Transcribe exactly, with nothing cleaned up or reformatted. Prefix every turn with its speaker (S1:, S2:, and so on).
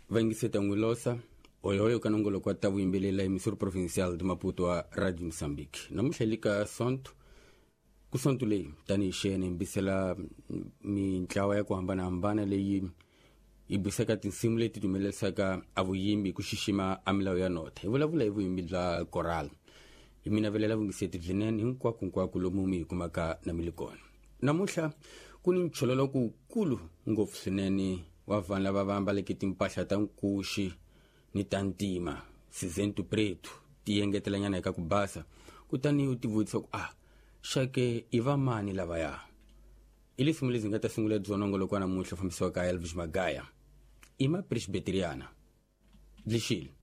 S1: vaingiseta Ngulosa oyoyo kanongolo kwa tabu imbelela emisuru provincial de Maputo wa Radio Mozambique namushalika sonto kusonto leyi tani ishene mbisela mintlawa ya kuhambana hambana leyi ibisaka tinsimu leti tumelesaka avuyimbi kushishima amilawu ya nothe ivulavula hi vuyimbi bya choral imina velela vungiseti dlinene hinkwako hinkwako lomu mi kumaka na milikona namuhla kuni nchololo kukulu ngopfu swinene wa vanhu lava va ambaleke timpahla ta nkuxi ni tantima sizentu preto ti engetelanyana eka ku basa kutani u tivutisa ku ah shake iva mani lavaya ili simu lezi nga ta sungula dzonongo loko namuhla fambisiwa ka Elvis Magaya ima presbyteriana lishile